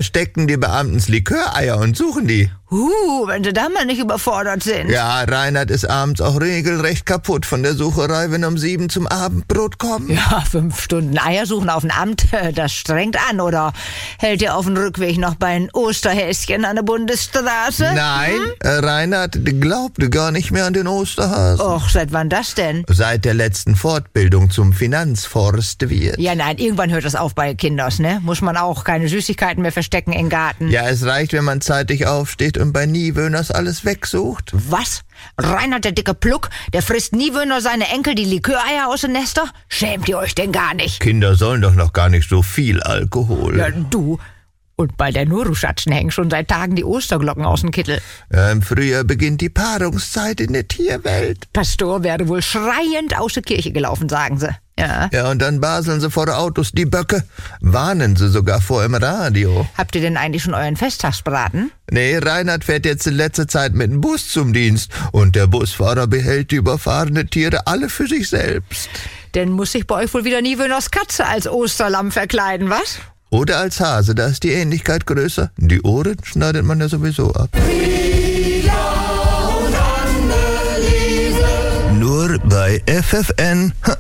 verstecken die Beamten Liköreier und suchen die. Wenn sie da mal nicht überfordert sind. Ja, Reinhard ist abends auch regelrecht kaputt von der Sucherei, wenn um 7 zum Abendbrot kommt. Ja, 5 Stunden Eier suchen auf dem Amt, das strengt an. Oder hält ihr auf dem Rückweg noch bei ein Osterhäschen an der Bundesstraße? Nein, Reinhard glaubte gar nicht mehr an den Osterhasen. Och, seit wann das denn? Seit der letzten Fortbildung zum Finanzforstwirt. Ja, nein, irgendwann hört das auf bei Kinders, ne? Muss man auch keine Süßigkeiten mehr verstecken im Garten. Ja, es reicht, wenn man zeitig aufsteht und bei Niewöhners alles wegsucht. Was? Reinhard, der dicke Pluck, der frisst Niewöhner seine Enkel die Liköreier aus den Nester? Schämt ihr euch denn gar nicht? Kinder sollen doch noch gar nicht so viel Alkohol. Ja, du. Und bei der Nuruschatzen hängen schon seit Tagen die Osterglocken aus dem Kittel. Ja, im Frühjahr beginnt die Paarungszeit in der Tierwelt. Pastor wäre wohl schreiend aus der Kirche gelaufen, sagen sie. Ja, und dann baseln sie vor Autos die Böcke. Warnen sie sogar vor im Radio. Habt ihr denn eigentlich schon euren Festtagsbraten? Nee, Reinhard fährt jetzt in letzter Zeit mit dem Bus zum Dienst. Und der Busfahrer behält die überfahrenen Tiere alle für sich selbst. Denn muss sich bei euch wohl wieder Niewöhners Katze als Osterlamm verkleiden, was? Oder als Hase, da ist die Ähnlichkeit größer. Die Ohren schneidet man ja sowieso ab. Nur bei FFN.